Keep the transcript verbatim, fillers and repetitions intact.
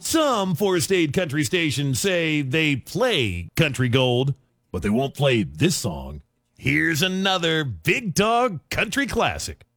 Some four-state country stations say they play country gold, but they won't play this song. Here's another big dog country classic.